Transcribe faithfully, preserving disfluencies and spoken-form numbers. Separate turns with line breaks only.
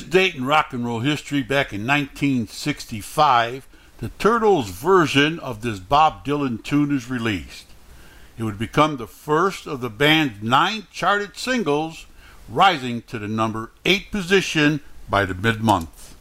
date in rock and roll history, back in nineteen sixty-five, the Turtles' version of this Bob Dylan tune is released. It would become the first of the band's nine charted singles, rising to the number eight position by the mid-month.